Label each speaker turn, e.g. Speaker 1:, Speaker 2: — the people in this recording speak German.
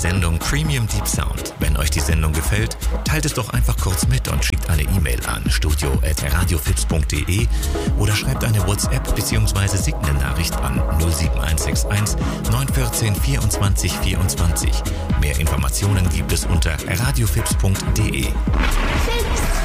Speaker 1: Sendung Premium Deep Sound. Wenn euch die Sendung gefällt, teilt es doch einfach kurz mit und schickt eine E-Mail an studio@radiofips.de oder schreibt eine WhatsApp bzw. Signal-Nachricht an 07161 914 24 24. Mehr Informationen gibt es unter radiofips.de.
Speaker 2: Fips.